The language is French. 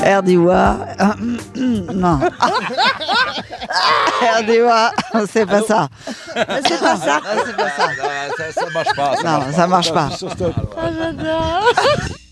Erdiwa. Non. Erdiwa, c'est pas ça. C'est pas ça. Ça marche pas. Non, ça marche pas. Ah, j'adore.